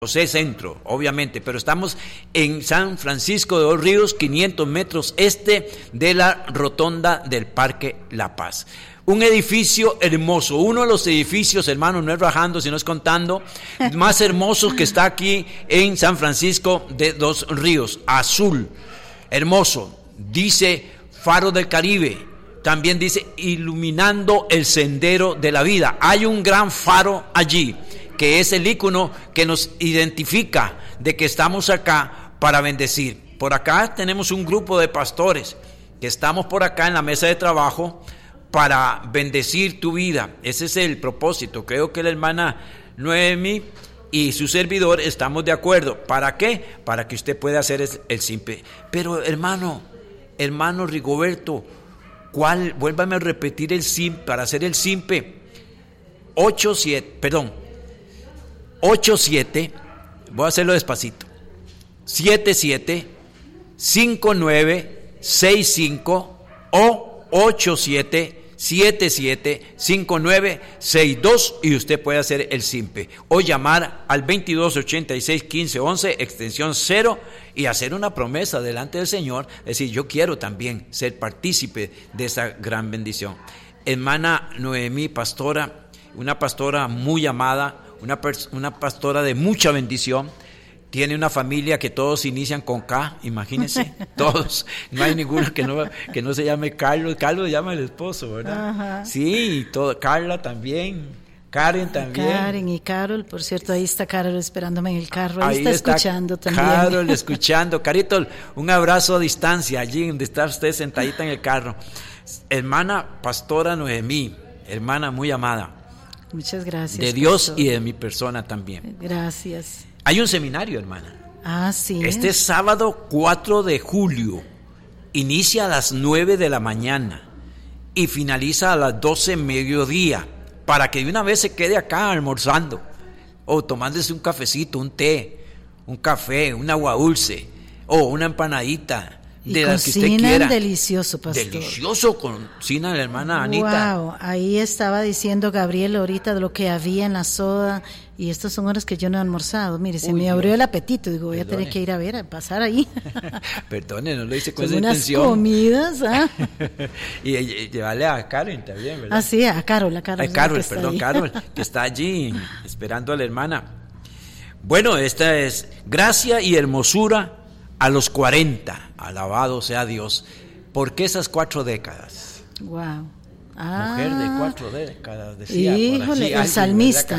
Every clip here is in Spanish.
José Centro, obviamente, pero estamos en San Francisco de los Ríos, 500 metros este de la rotonda del Parque La Paz. Un edificio hermoso, uno de los edificios, hermano, no es rajando, sino es contando, más hermosos que está aquí en San Francisco de los Ríos, azul, hermoso, dice Faro del Caribe, también dice iluminando el sendero de la vida. Hay un gran faro allí, que es el ícono que nos identifica de que estamos acá para bendecir. Por acá tenemos un grupo de pastores que estamos por acá en la mesa de trabajo para bendecir tu vida. Ese es el propósito. Creo que la hermana Noemi y su servidor estamos de acuerdo. ¿Para qué? Para que usted pueda hacer el simpe. Pero hermano Rigoberto, vuélvame a repetir el simpe, para hacer el simpe. 87, voy a hacerlo despacito, 77-5965 o 87-77-5962 y usted puede hacer el simpe o llamar al 2286-1511 extensión 0 y hacer una promesa delante del Señor, decir yo quiero también ser partícipe de esa gran bendición. Hermana Noemí, pastora, una pastora muy amada, una pastora de mucha bendición, tiene una familia que todos inician con K, imagínense, todos, no hay ninguno que no se llame Carlos se llama el esposo, ¿verdad? Ajá. Sí, Carla también, Karen también. Karen y Carol, por cierto, ahí está Carol esperándome en el carro, ahí está escuchando también. Carol escuchando, Carito, un abrazo a distancia, allí donde está usted sentadita en el carro. Hermana pastora Noemí, hermana muy amada. Muchas gracias. De Dios, pastor, y de mi persona también. Gracias. Hay un seminario, hermana. Ah, sí. Este sábado 4 de julio inicia a las 9 de la mañana y finaliza a las 12 mediodía, para que de una vez se quede acá almorzando o tomándose un cafecito, un té, un café, un agua dulce o una empanadita. Y de las que usted quiera. Delicioso, pastor. Delicioso cocina la hermana Anita. Wow, ahí estaba diciendo Gabriel ahorita de lo que había en la soda, y estas son horas que yo no he almorzado. Mire, se me abrió el apetito, digo, voy a tener que ir a pasar ahí. Perdone, no lo hice con esa intención. Son unas comidas, ¿ah? Y llevarle a Karen también, ¿verdad? Ah, sí, a Carol, Carol, que está allí esperando a la hermana. Bueno, esta es gracia y hermosura a los 40, alabado sea Dios. ¿Por qué esas 4 décadas? Wow. Mujer de 4 décadas, decía. Híjole, el salmista.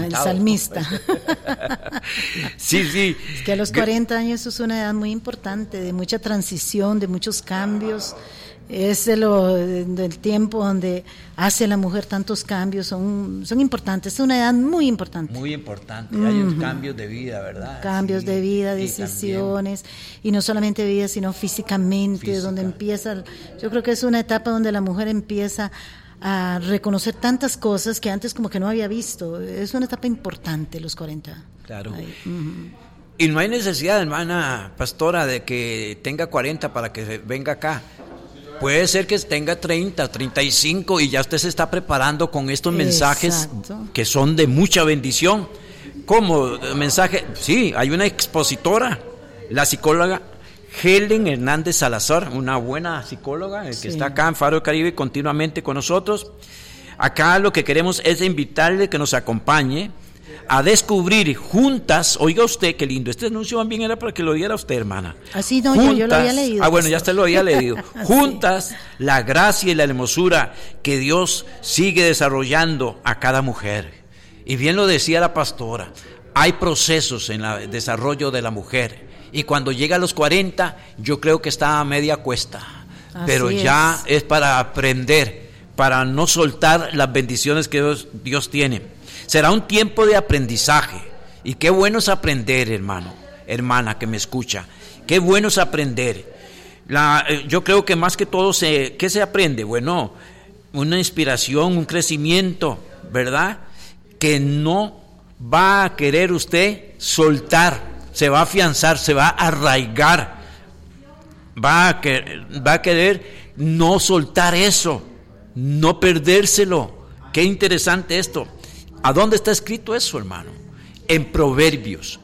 Sí. Es que a los 40 años es una edad muy importante, de mucha transición, de muchos cambios. Es del tiempo donde hace la mujer tantos cambios, son importantes, es una edad muy importante. Muy importante, hay unos cambios de vida, ¿verdad? Cambios de vida, decisiones, y no solamente de vida, sino físicamente, donde empieza, yo creo que es una etapa donde la mujer empieza a reconocer tantas cosas que antes como que no había visto. Es una etapa importante, los 40. Claro. Y no hay necesidad, hermana pastora, de que tenga 40 para que venga acá. Puede ser que tenga 30, 35 y ya usted se está preparando con estos mensajes. Exacto. Que son de mucha bendición. ¿Cómo mensaje? Sí, hay una expositora, la psicóloga Helen Hernández Salazar, una buena psicóloga, que está acá en Faro del Caribe continuamente con nosotros. Acá lo que queremos es invitarle que nos acompañe a descubrir juntas, oiga usted qué lindo, este anuncio también era para que lo diera usted, hermana. Así no, juntas, yo lo había leído. Bueno, ya usted lo había leído. Juntas, la gracia y la hermosura que Dios sigue desarrollando a cada mujer. Y bien lo decía la pastora, hay procesos en el desarrollo de la mujer. Y cuando llega a los 40, yo creo que está a media cuesta. Pero ya es para aprender, para no soltar las bendiciones que Dios tiene. Será un tiempo de aprendizaje, y qué bueno es aprender, hermano, hermana que me escucha, qué bueno es aprender. Yo creo que más que todo, ¿qué se aprende? Bueno, una inspiración, un crecimiento, ¿verdad? Que no va a querer usted soltar, se va a afianzar, se va a arraigar, va a querer no soltar eso, no perdérselo. Qué interesante esto. ¿A dónde está escrito eso, hermano? En Proverbios,